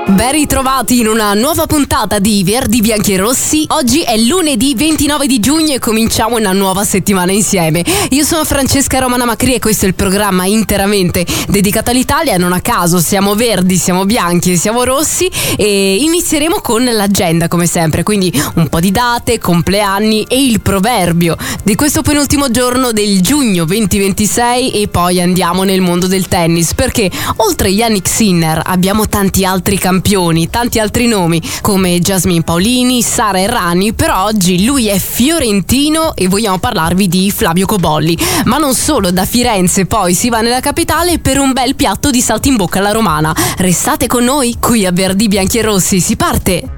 Ben ritrovati in una nuova puntata di Verdi Bianchi e Rossi. Oggi è lunedì 29 di giugno e cominciamo una nuova settimana insieme. Io sono Francesca Romana Macri e questo è il programma interamente dedicato all'Italia. Non a caso siamo verdi, siamo bianchi e siamo rossi, e inizieremo con l'agenda come sempre, quindi un po' di date, compleanni e il proverbio di questo penultimo giorno del giugno 2026, e poi andiamo nel mondo del tennis, perché oltre Jannik Sinner abbiamo tanti altri campioni, tanti altri nomi come Jasmine Paolini, Sara Errani. Però oggi lui è fiorentino e vogliamo parlarvi di Flavio Cobolli. Ma non solo, da Firenze poi si va nella capitale per un bel piatto di saltimbocca alla romana. Restate con noi qui a Verdi Bianchi e Rossi, si parte!